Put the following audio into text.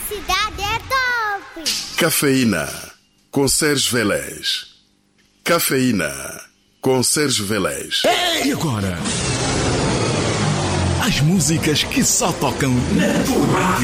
cidade é top! Cafeína, com Sérgio Vélez. Cafeína, com Sérgio Vélez. E agora? As músicas que só tocam na tua rádio.